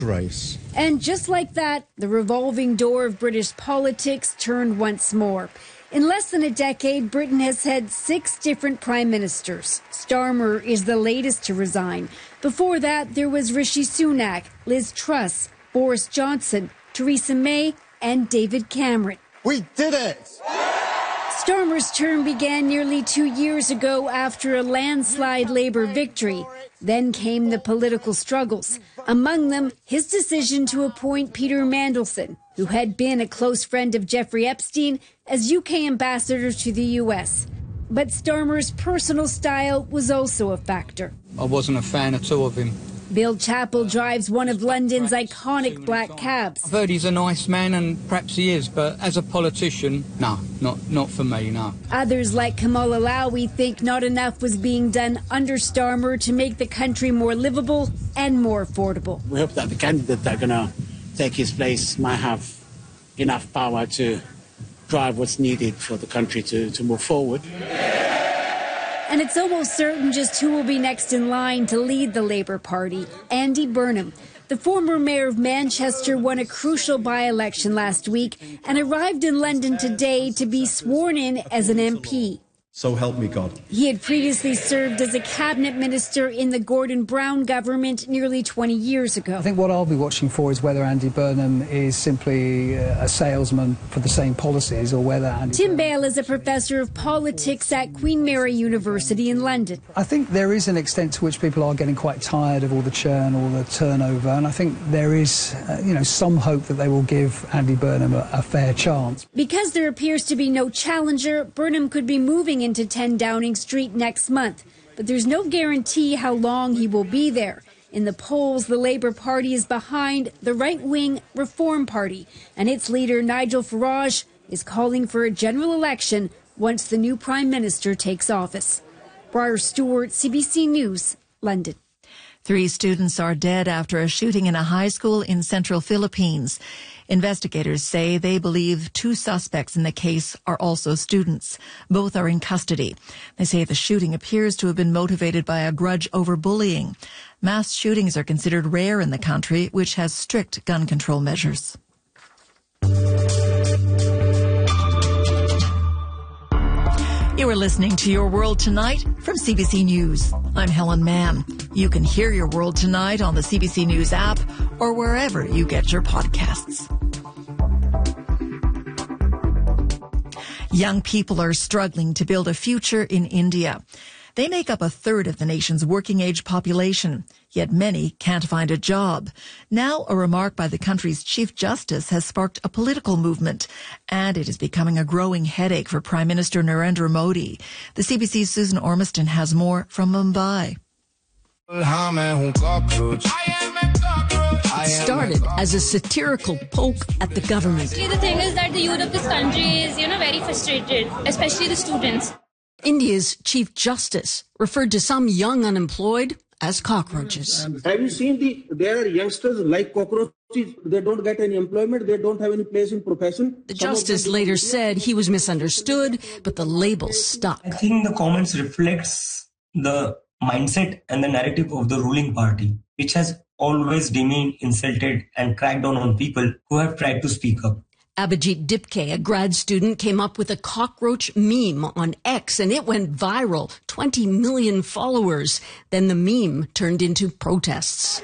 race. And just like that, the revolving door of British politics turned once more. In less than a decade, Britain has had 6 different prime ministers. Starmer is the latest to resign. Before that, there was Rishi Sunak, Liz Truss, Boris Johnson, Theresa May, and David Cameron. We did it! Starmer's term began nearly 2 years ago after a landslide Labour victory. Then came the political struggles. Among them, his decision to appoint Peter Mandelson, who had been a close friend of Jeffrey Epstein, as UK ambassador to the US. But Starmer's personal style was also a factor. I wasn't a fan at all of him. Bill Chappell drives one of London's iconic black cabs. I've heard he's a nice man, and perhaps he is, but as a politician, no, not for me, no. Others like Kamal Alawi think not enough was being done under Starmer to make the country more livable and more affordable. We hope that the candidate that are going to take his place might have enough power to drive what's needed for the country to move forward. And it's almost certain just who will be next in line to lead the Labour Party. Andy Burnham. The former mayor of Manchester won a crucial by-election last week and arrived in London today to be sworn in as an MP. So help me God. He had previously served as a cabinet minister in the Gordon Brown government nearly 20 years ago. I think what I'll be watching for is whether Andy Burnham is simply a salesman for the same policies, or whether Tim Bale is a professor of politics at Queen Mary University in London. I think there is an extent to which people are getting quite tired of all the churn, all the turnover, and I think there is, some hope that they will give Andy Burnham a fair chance. Because there appears to be no challenger, Burnham could be moving into 10 Downing Street next month, but there's no guarantee how long he will be there. In the polls, the Labour Party is behind the right-wing Reform Party, and its leader, Nigel Farage, is calling for a general election once the new Prime Minister takes office. Briar Stewart, CBC News, London. 3 students are dead after a shooting in a high school in central Philippines. Investigators say they believe 2 suspects in the case are also students. Both are in custody. They say the shooting appears to have been motivated by a grudge over bullying. Mass shootings are considered rare in the country, which has strict gun control measures. You are listening to Your World Tonight from CBC News. I'm Helen Mann. You can hear Your World Tonight on the CBC News app or wherever you get your podcasts. Young people are struggling to build a future in India. They make up 1/3 of the nation's working-age population, yet many can't find a job. Now, a remark by the country's Chief Justice has sparked a political movement, and it is becoming a growing headache for Prime Minister Narendra Modi. The CBC's Susan Ormiston has more from Mumbai. It started as a satirical poke at the government. The thing is that the youth of this country is, very frustrated, especially the students. India's Chief Justice referred to some young unemployed as cockroaches. Have you seen there are youngsters like cockroaches? They don't get any employment. They don't have any place in profession. The justice later said he was misunderstood, but the label stuck. I think the comments reflects the mindset and the narrative of the ruling party, which has always demeaned, insulted, and cracked down on people who have tried to speak up. Abhijit Dipke, a grad student, came up with a cockroach meme on X, and it went viral. 20 million followers. Then the meme turned into protests.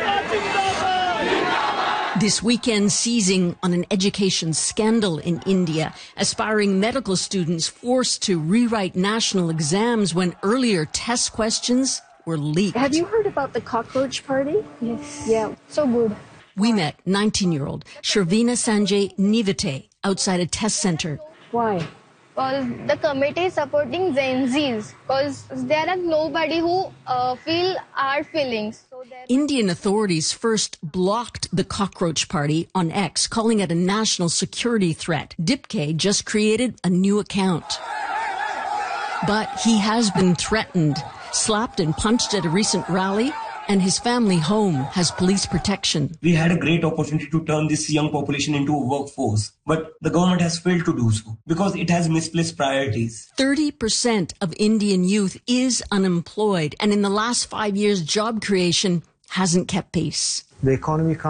This weekend, seizing on an education scandal in India. Aspiring medical students forced to rewrite national exams when earlier test questions were leaked. Have you heard about the cockroach party? Yes. Yeah, so good. We met 19-year-old Sharvina Sanjay Nivite outside a test center. Why? Because the committee is supporting Gen Zs. Because there are nobody who feel our feelings. So Indian authorities first blocked the cockroach party on X, calling it a national security threat. Dipke just created a new account. But he has been threatened, slapped and punched at a recent rally, and his family home has police protection. We had a great opportunity to turn this young population into a workforce, but the government has failed to do so because it has misplaced priorities. 30% of Indian youth is unemployed, and in the last 5 years, job creation hasn't kept pace. The economy